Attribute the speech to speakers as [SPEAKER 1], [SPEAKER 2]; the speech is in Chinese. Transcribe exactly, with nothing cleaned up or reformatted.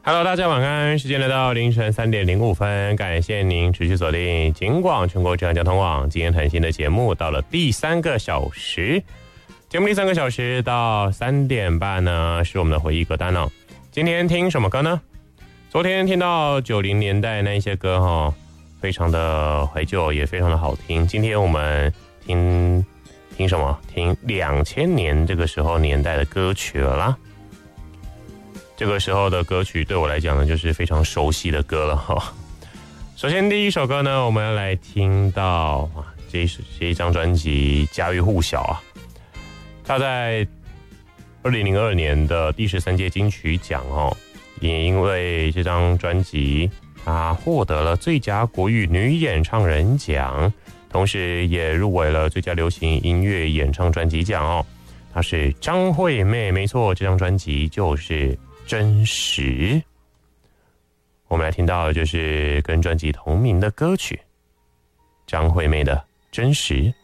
[SPEAKER 1] Hello， 大家晚安，时间来到凌晨三点零五分，感谢您持续锁定警广全国这样交通网今天谈心的节目，到了第三个小时，节目第三个小时到三点半呢，是我们的回忆歌单哦。今天听什么歌呢？昨天听到九零年代那一些歌哈、哦，非常的怀旧，也非常的好听。今天我们听听什么？听两千年这个时候年代的歌曲了啦。这个时候的歌曲对我来讲呢，就是非常熟悉的歌了哈。首先第一首歌呢，我们要来听到啊，这一这一张专辑家喻户晓啊。他在二零零二年的第十三届金曲奖哦，也因为这张专辑，他获得了最佳国语女演唱人奖，同时也入围了最佳流行音乐演唱专辑奖哦。她是张惠妹，没错，这张专辑就是真实。我们来听到的就是跟专辑同名的歌曲，张惠妹的真实。